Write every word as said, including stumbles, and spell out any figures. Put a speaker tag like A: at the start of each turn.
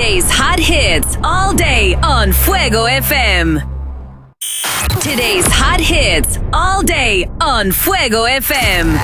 A: Today's hot hits all day on Fuego F M. Today's hot hits all day on Fuego F M.